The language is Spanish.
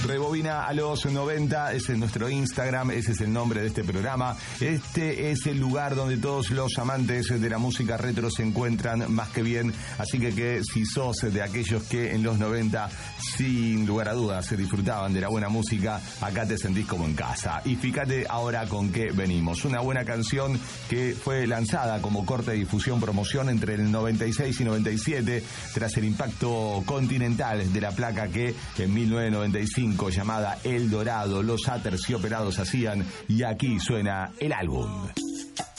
Rebobina a los 90, ese es nuestro Instagram, ese es el nombre de este programa. Este es el lugar donde todos los amantes de la música retro se encuentran más que bien. Así que si sos de aquellos que en los 90, sin lugar a dudas, se disfrutaban de la buena música, acá te sentís como en casa. Y fíjate ahora con qué venimos. Una buena canción que fue lanzada como corte de difusión promoción entre el 96 y 97, tras el impacto continental de la placa que en 1995 llamada El Dorado los Aterciopelados hacían, y aquí suena el álbum.